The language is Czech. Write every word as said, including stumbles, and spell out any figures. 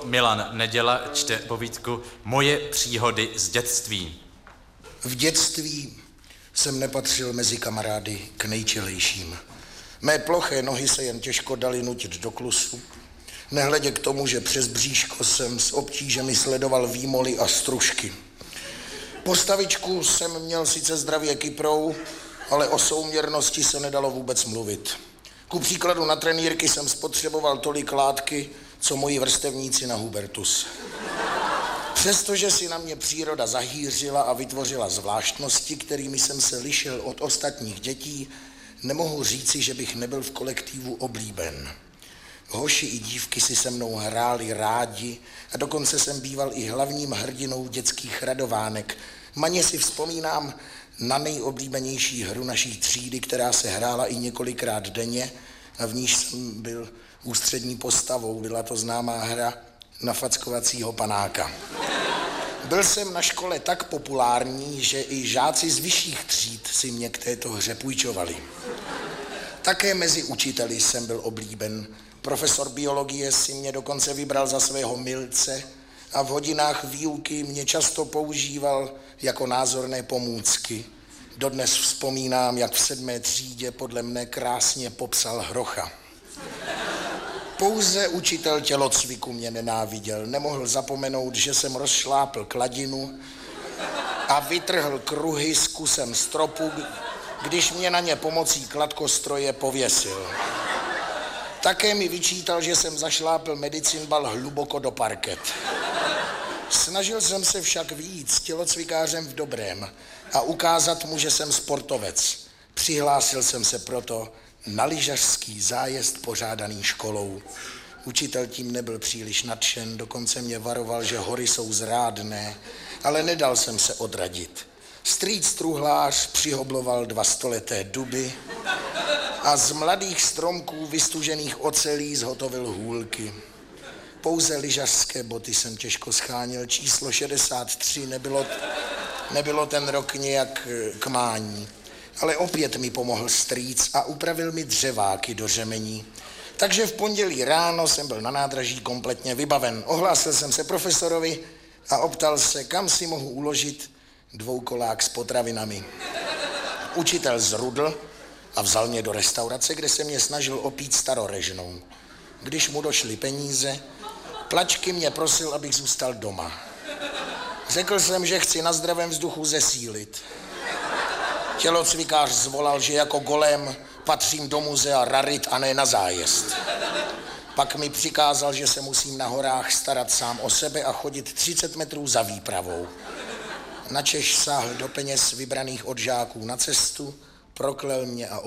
Milan Neděla čte povídku Moje příhody z dětství. V dětství jsem nepatřil mezi kamarády k nejčilejším. Mé ploché nohy se jen těžko daly nutit do klusu, nehledě k tomu, že přes bříško jsem s obtížemi sledoval výmoly a stružky. Postavičku jsem měl sice zdravě kyprou, ale o souměrnosti se nedalo vůbec mluvit. Ku příkladu na trenýrky jsem spotřeboval tolik látky, co moji vrstevníci na Hubertus. Přestože si na mě příroda zahýřila a vytvořila zvláštnosti, kterými jsem se lišil od ostatních dětí, nemohu říci, že bych nebyl v kolektivu oblíben. Hoši i dívky si se mnou hráli rádi a dokonce jsem býval i hlavním hrdinou dětských radovánek. Maně si vzpomínám na nejoblíbenější hru naší třídy, která se hrála i několikrát denně a v níž jsem byl ústřední postavou. Byla to známá hra na fackovacího panáka. Byl jsem na škole tak populární, že i žáci z vyšších tříd si mě k této hře půjčovali. Také mezi učiteli jsem byl oblíben. Profesor biologie si mě dokonce vybral za svého milce a v hodinách výuky mě často používal jako názorné pomůcky. Dodnes vzpomínám, jak v sedmé třídě podle mne krásně popsal hrocha. Pouze učitel tělocviku mě nenáviděl. Nemohl zapomenout, že jsem rozšlápl kladinu a vytrhl kruhy s kusem stropu, když mě na ně pomocí kladkostroje pověsil. Také mi vyčítal, že jsem zašlápl medicinbal hluboko do parket. Snažil jsem se však vyjít s tělocvikářem v dobrém a ukázat mu, že jsem sportovec. Přihlásil jsem se proto na lyžařský zájezd pořádaný školou. Učitel tím nebyl příliš nadšen, dokonce mě varoval, že hory jsou zrádné, ale nedal jsem se odradit. Strýc truhlář přihobloval dva stoleté duby a z mladých stromků vystužených ocelí zhotovil hůlky. Pouze lyžařské boty jsem těžko schánil, číslo šedesát tři nebylo, nebylo ten rok nějak k mání. Ale opět mi pomohl strýc a upravil mi dřeváky do řemení. Takže v pondělí ráno jsem byl na nádraží kompletně vybaven. Ohlásil jsem se profesorovi a optal se, kam si mohu uložit dvoukolák s potravinami. Učitel zrudl a vzal mě do restaurace, kde se mě snažil opít starorežnou. Když mu došly peníze, plačky mě prosil, abych zůstal doma. Řekl jsem, že chci na zdravém vzduchu zesílit. Tělocvikář zvolal, že jako golem patřím do muzea rarit a ne na zájezd. Pak mi přikázal, že se musím na horách starat sám o sebe a chodit třicet metrů za výpravou. Načež sáhl do peněz vybraných od žáků na cestu, proklel mě a